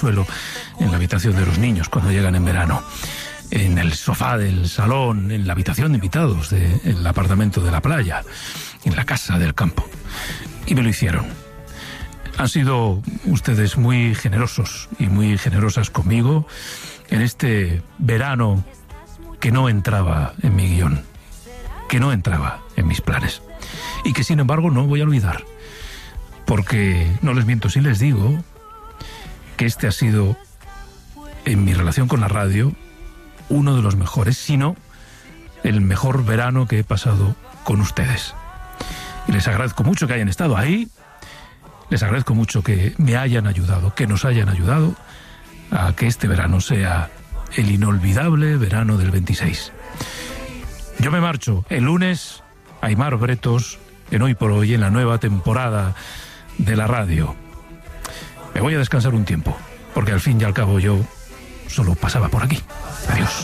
suelo en la habitación de los niños cuando llegan en verano, en el sofá del salón, en la habitación de invitados del apartamento de la playa, en la casa del campo. Y me lo hicieron. Han sido ustedes muy generosos y muy generosas conmigo en este verano que no entraba en mi guión, que no entraba en mis planes, y que sin embargo no voy a olvidar, porque no les miento si les digo que este ha sido, en mi relación con la radio, uno de los mejores, si no el mejor verano que he pasado con ustedes. Y les agradezco mucho que hayan estado ahí, les agradezco mucho que me hayan ayudado, que nos hayan ayudado a que este verano sea el inolvidable verano del 26. Yo me marcho. El lunes, Aimar Bretos, en Hoy por Hoy, en la nueva temporada de la radio. Me voy a descansar un tiempo, porque al fin y al cabo yo solo pasaba por aquí. Adiós.